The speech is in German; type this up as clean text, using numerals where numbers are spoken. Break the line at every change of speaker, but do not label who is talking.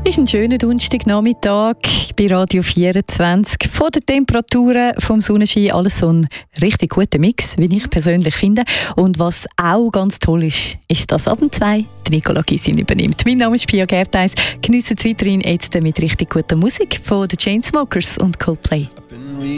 Ist ein schöner Donnerstagnachmittag bei Radio 24. Von den Temperaturen, vom Sonnenschein, alles so ein richtig guter Mix, wie ich persönlich finde. Und was auch ganz toll ist, ist, dass ab 2 die Nicola Gysin übernimmt. Mein Name ist Pia Gertheis. Geniessen Sie weiterhin jetzt mit richtig guter Musik von den Chainsmokers und Coldplay.